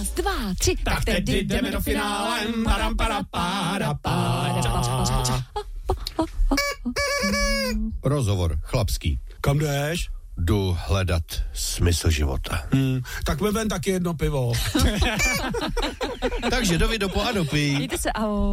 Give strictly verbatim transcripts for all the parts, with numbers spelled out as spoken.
Raz, dva, tři, tak tedy jdeme do finále. Padam, padam, padam, padam. Rozhovor chlapský. Kam jdeš? Jdu hledat smysl života. Hmm, tak mi ven taky jedno pivo. Takže Dovido, a dopij. Mějte se, ahoj.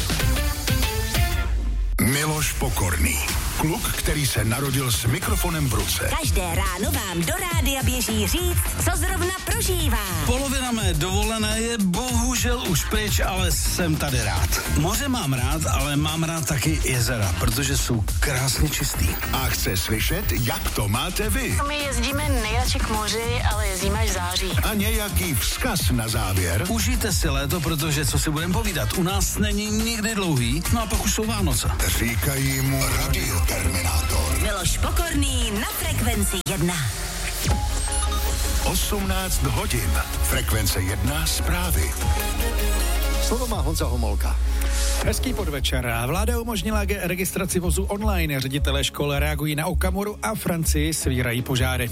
Miloš Pokorný. Kluk, který se narodil s mikrofonem v ruce. Každé ráno vám do rádia běží říct, co zrovna prožívá. Polovina mé dovolené je bohužel už pryč, ale jsem tady rád. Moře mám rád, ale mám rád taky jezera, protože jsou krásně čistý. A chce slyšet, jak to máte vy. My jezdíme nejradši k moři, ale jezdíme až v září. A nějaký vzkaz na závěr. Užijte si léto, protože co si budeme povídat, u nás není nikdy dlouhý, no a pak už jsou Vánoce. Říkají mu Radioterminátor. Miloš Pokorný na Frekvenci jedna. osmnáct hodin. Frekvence jedna zprávy. Slovo má Honza Homolka. Hezký podvečer. Vláda umožnila ge- registraci vozu online. Ředitelé škol reagují na Okamuru a Francii svírají požáry.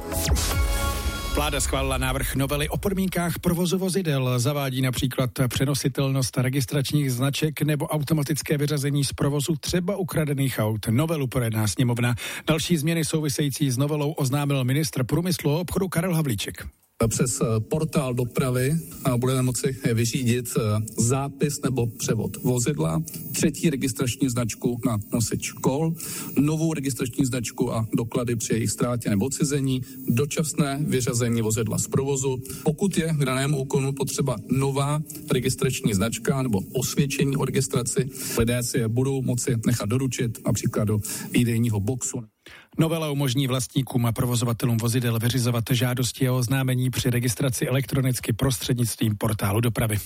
Vláda schválila návrh novely o podmínkách provozu vozidel. Zavádí například přenositelnost registračních značek nebo automatické vyřazení z provozu třeba ukradených aut. Novelu projedná sněmovna. Další změny související s novelou oznámil ministr průmyslu a obchodu Karel Havlíček. Přes portál dopravy budeme moci vyřídit zápis nebo převod vozidla, třetí registrační značku na nosič kol, novou registrační značku a doklady při jejich ztrátě nebo odcizení, dočasné vyřazení vozidla z provozu. Pokud je k danému úkonu potřeba nová registrační značka nebo osvědčení o registraci, lidé si je budou moci nechat doručit například do výdejního boxu. Novela umožní vlastníkům a provozovatelům vozidel vyřizovat žádosti o oznámení při registraci elektronicky prostřednictvím portálu dopravy.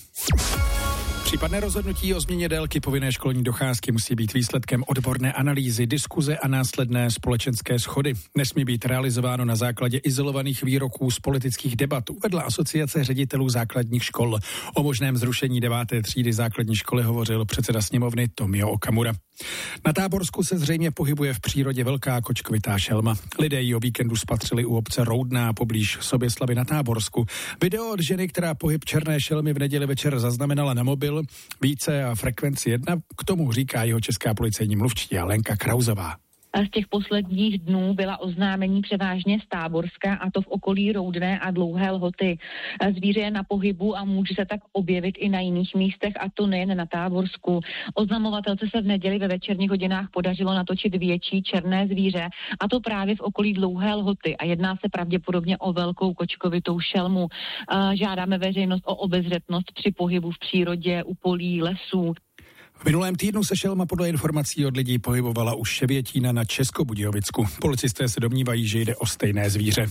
Případné rozhodnutí o změně délky povinné školní docházky musí být výsledkem odborné analýzy, diskuze a následné společenské shody. Nesmí být realizováno na základě izolovaných výroků z politických debat, uvedla Asociace ředitelů základních škol. O možném zrušení deváté třídy základní školy hovořil předseda sněmovny Tomio Okamura. Na Táborsku se zřejmě pohybuje v přírodě velká kočkovitá šelma. Lidé ji o víkendu spatřili u obce Roudná poblíž Soběslavy na Táborsku. Video od ženy, která pohyb černé šelmy v neděli večer zaznamenala na mobil, více a Frekvenci jedna, k tomu říká jeho česká policejní mluvčí Lenka Krauzová. Z těch posledních dnů byla oznámení převážně z Táborska, a to v okolí Roudné a Dlouhé Lhoty. Zvíře je na pohybu a může se tak objevit i na jiných místech, a to nejen na Táborsku. Oznamovatelce se v neděli ve večerních hodinách podařilo natočit větší černé zvíře, a to právě v okolí Dlouhé Lhoty, a jedná se pravděpodobně o velkou kočkovitou šelmu. Žádáme veřejnost o obezřetnost při pohybu v přírodě, u polí, lesů. V minulém týdnu se šelma podle informací od lidí pohybovala u Ševětína na Českobudějovicku. Policisté se domnívají, že jde o stejné zvíře.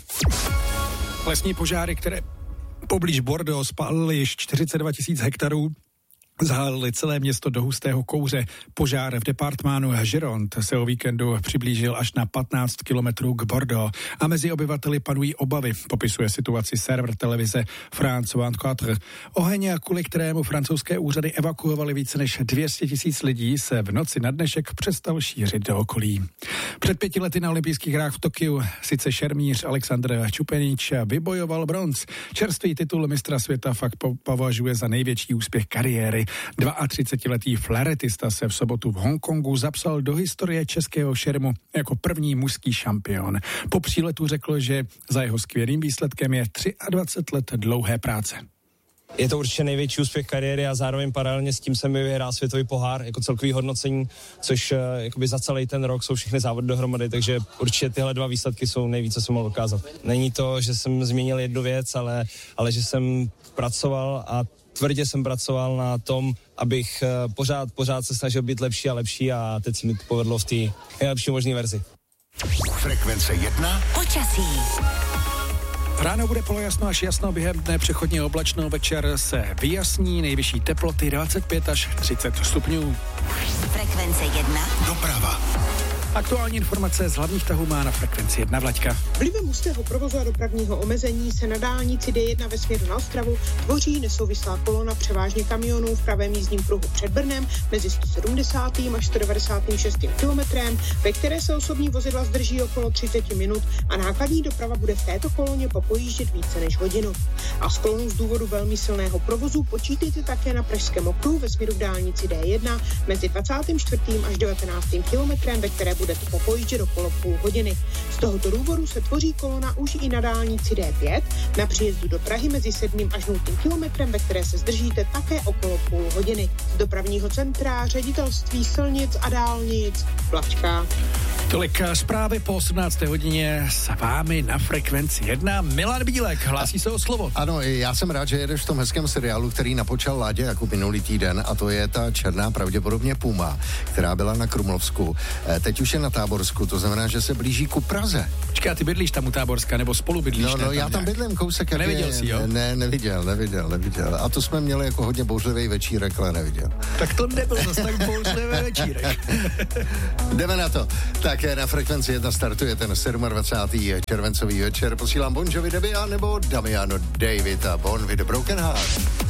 Lesní požáry, které poblíž Bordeaux spálily již čtyřicet dva tisíc hektarů, zahálili celé město do hustého kouře. Požár v departmánu Gironde se o víkendu přiblížil až na patnáct kilometrů k Bordeaux a mezi obyvateli panují obavy, popisuje situaci server televize France dvacet čtyři. Oheň, kvůli kterému francouzské úřady evakuovali více než dvě stě tisíc lidí, se v noci na dnešek přestal šířit do okolí. Před pěti lety na olympijských hrách v Tokiu sice šermíř Alexandr Čupenič vybojoval bronz. Čerstvý titul mistra světa fakt považuje za největší úspěch kariéry. třicetiletý flaretista se v sobotu v Hongkongu zapsal do historie českého šermu jako první mužský šampion. Po příletu řekl, že za jeho skvělým výsledkem je dvacet tři let dlouhé práce. Je to určitě největší úspěch kariéry a zároveň paralelně s tím jsem mi vyhrál světový pohár jako celkový hodnocení, což jakoby za celý ten rok jsou všechny závody dohromady, takže určitě tyhle dva výsledky jsou nejvíce, co mohl dokázat. Není to, že jsem změnil jednu věc, ale, ale že jsem pracoval a tvrdě jsem pracoval na tom, abych pořád, pořád se snažil být lepší a lepší, a teď se mi to povedlo v té nejlepší možné verzi. Frekvence jedna. Počasí. Ráno bude polojasno až jasno, během dne přechodně oblačno, večer se vyjasní, nejvyšší teploty dvacet pět až třicet stupňů. Frekvence jedna. Doprava. Aktuální informace z hlavních tahů má na frekvenci jedna Vlaďka. Vlivem hustého provozu a dopravního omezení se na dálnici D jedna ve směru na Ostravu tvoří nesouvislá kolona převážně kamionů v pravém jízdním pruhu před Brnem mezi sto sedmdesátým až sto devadesátým šestým kilometrem, ve které se osobní vozidla zdrží okolo třicet minut a nákladní doprava bude v této koloně popojíždět více než hodinu. A s kolonou z důvodu velmi silného provozu počítejte také na Pražském okruhu ve směru k dálnici D jedna mezi dvacátým čtvrtým až devatenáctým kilometrem, ve které budete popojíždět okolo půl hodiny. Z tohoto důvodu se tvoří kolona už i na dálnici D pět na příjezdu do Prahy mezi sedmým až nultým kilometrem, ve které se zdržíte také okolo půl hodiny. Z dopravního centra Ředitelství silnic a dálnic Vlačka. Tolik zprávy po osmnácté hodině s vámi na frekvenci jedna. Milan Bílek, hlásí se o slovo. Ano, já jsem rád, že jedeš v tom hezkém seriálu, který napočal Láďa jako minulý týden, a to je ta černá, pravděpodobně Puma, která byla na Krumlovsku. Teď už je na Táborsku, to znamená, že se blíží ku Praze. Počkej, ty bydlíš tam u Táborska, nebo spolu bydlíš? No, no, tam já tam nějak? bydlím kousek. Neviděl je, jsi, jo? Ne, neviděl, neviděl, neviděl. A to jsme měli jako hodně bouřlivý večírek, ale neviděl. Tak to nebyl zase tak bouřlivý večírek. Jdeme na to. Tak na frekvenci jedna startuje ten dvacátý sedmý červencový večer. Posílám Bon Jovi Debbie nebo Damiano David a Bon with the Broken Heart.